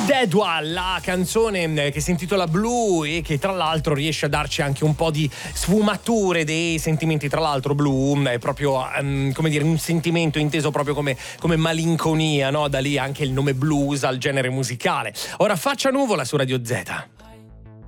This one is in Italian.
Deadwall, la canzone che si intitola Blue e che tra l'altro riesce a darci anche un po' di sfumature dei sentimenti. Tra l'altro Blue è proprio come dire un sentimento inteso proprio come malinconia, no? Da lì anche il nome blues al genere musicale. Ora Faccia Nuvola su Radio Z.